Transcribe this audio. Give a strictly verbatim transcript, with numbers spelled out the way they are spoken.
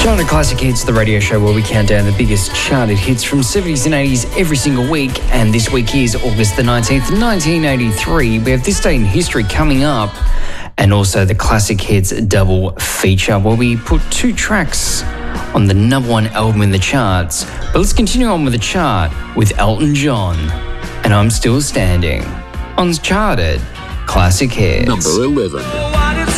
Chart of Classic Hits, the radio show where we count down the biggest charted hits from seventies and eighties every single week. And this week is August the nineteenth, nineteen eighty-three. We have This Day in History coming up, and also the Classic Hits double feature where we put two tracks on the number one album in the charts. But let's continue on with the chart with Elton John, and I'm Still Standing on Charted Classic Hits. Number eleven.